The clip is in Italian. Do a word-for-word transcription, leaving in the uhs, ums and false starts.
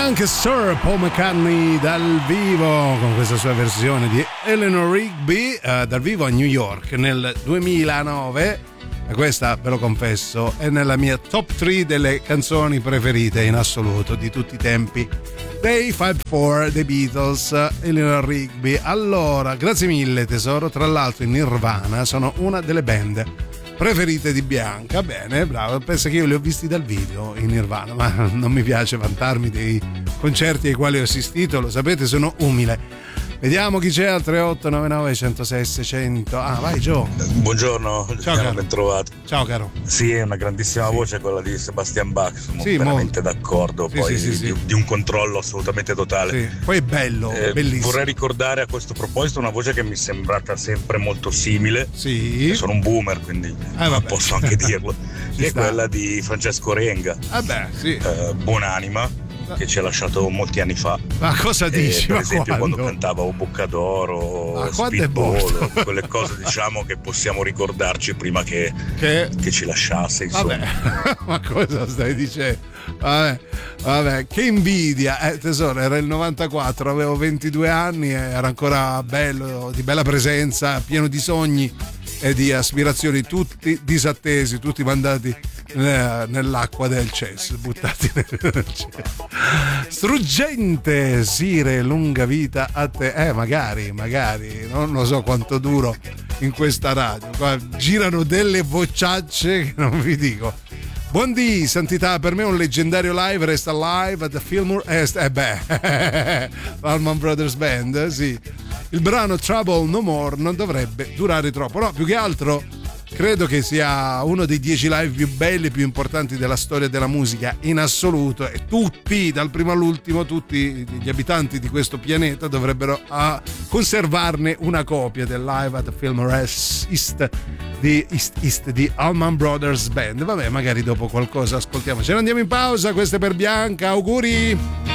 Anche Sir Paul McCartney dal vivo con questa sua versione di Eleanor Rigby uh, dal vivo a New York nel duemilanove. E questa, ve lo confesso, è nella mia top tre delle canzoni preferite in assoluto di tutti i tempi dei cinque quattro dei Beatles, Eleanor Rigby. Allora, grazie mille tesoro, tra l'altro in Nirvana sono una delle band preferite di Bianca. Bene, bravo, pensa che io li ho visti dal vivo in Nirvana, ma non mi piace vantarmi dei concerti ai quali ho assistito, lo sapete, sono umile. Vediamo chi c'è al tre otto nove nove uno zero sei seicento. Ah, vai Gio. Buongiorno, ciao caro. Ben trovato. Ciao caro. Sì, è una grandissima sì. voce quella di Sebastian Bach, sono sì, veramente mo... d'accordo, sì, poi sì, sì, di, sì. di un controllo assolutamente totale. Sì. Poi è bello, eh, bellissimo. Vorrei ricordare a questo proposito una voce che mi è sembrata sempre molto simile. Sì. Sono un boomer, quindi eh, posso anche dirlo. che è sta. quella di Francesco Renga. Vabbè, sì. Eh, buonanima. Che ci ha lasciato molti anni fa. Ma cosa dici? Eh, per ma esempio quando? quando cantava O Boccadoro, Speedball, quelle cose diciamo che possiamo ricordarci prima che, che... che ci lasciasse, insomma. Vabbè, ma cosa stai dicendo? Vabbè, vabbè, che invidia, eh, tesoro, era il novantaquattro, avevo ventidue anni, era ancora bello, di bella presenza, pieno di sogni e di aspirazioni, tutti disattesi, tutti mandati nell'acqua del cesso, buttati nel cesso. Struggente, Sire, lunga vita a te. Eh, magari, magari, non lo so quanto duro in questa radio. Qua girano delle vociacce che non vi dico. Buondì, santità, per me un leggendario live resta live at the Fillmore Est. Eh beh, Allman Brothers Band, sì. Il brano Trouble No More non dovrebbe durare troppo, no, più che altro credo che sia uno dei dieci live più belli, più importanti della storia della musica in assoluto, e tutti, dal primo all'ultimo, tutti gli abitanti di questo pianeta dovrebbero uh, conservarne una copia del live at Fillmore East di, East, East di Allman Brothers Band. Vabbè, magari dopo qualcosa ascoltiamo. Ce ne andiamo in pausa, questo è per Bianca, auguri!